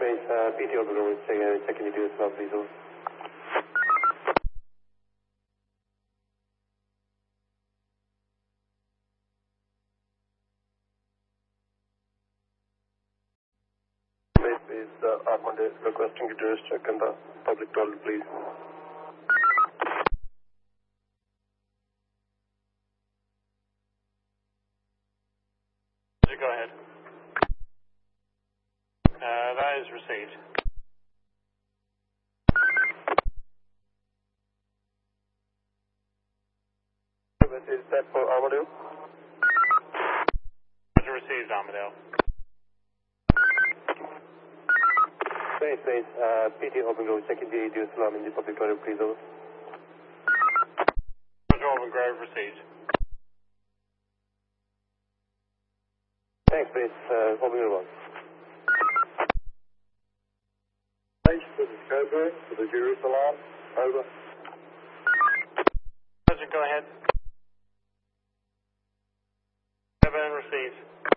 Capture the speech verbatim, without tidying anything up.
base, uh, P T Open Room, check, uh, checking with you as well, please. Over. Base is uh, Armand is requesting you to check in the public toilet, please. Go ahead. Uh, that is received. Is that for Armadale? That's received, Armadale. Base, base, uh, P T Open Room, checking the A D S alarm in the public toilet, please. Over. Open Grove received. Thanks, base, uh, Open Room. Base, this is Cobra for the jury's alarm. Over. Go ahead. Seven received.